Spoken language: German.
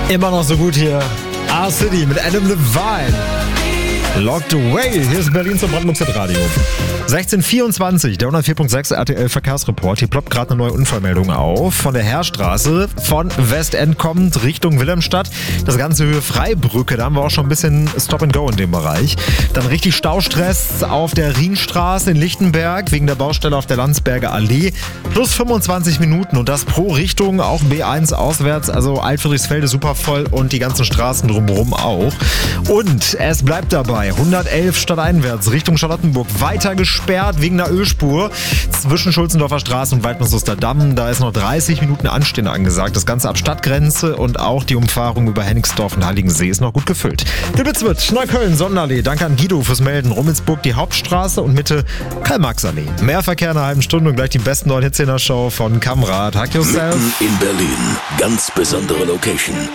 Immer noch so gut hier. R-City mit Adam Levine. Locked Away. Hier ist Berlin zum Brandenburg Radio. 16:24, der 104.6 RTL Verkehrsreport. Hier ploppt gerade eine neue Unfallmeldung auf. Von der Heerstraße von Westend kommt Richtung Wilhelmstadt. Das Ganze Höhe Freibrücke. Da haben wir auch schon ein bisschen Stop and Go in dem Bereich. Dann richtig Staustress auf der Rienstraße in Lichtenberg wegen der Baustelle auf der Landsberger Allee. Plus 25 Minuten und das pro Richtung. Auch B1 auswärts. Also Alt-Friedrichsfelde super voll und die ganzen Straßen drumherum auch. Und es bleibt dabei. 111 stadteinwärts Richtung Charlottenburg weiter gesperrt wegen der Ölspur zwischen Schulzendorfer Straße und Waldmannsoester Damm. Da ist noch 30 Minuten Anstehen angesagt. Das Ganze ab Stadtgrenze und auch die Umfahrung über Hennigsdorf und Heiligensee ist noch gut gefüllt. Dilbitzwitz, Neukölln, Sonnenallee. Danke an Guido fürs Melden. Rummelsburg die Hauptstraße und Mitte Karl-Marx-Allee. Mehr Verkehr in einer halben Stunde und gleich die besten neuen Hits in der Show von Kamrad. Hack Yourself. Mitten in Berlin. Ganz besondere Location.